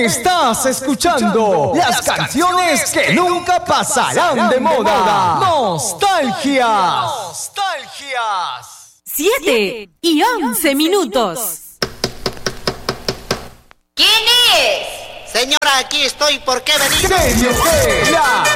Estás escuchando las canciones que nunca pasarán de moda. Nostalgias. 7:11. ¿Quién es? Señora, aquí estoy. ¿Por qué venís? La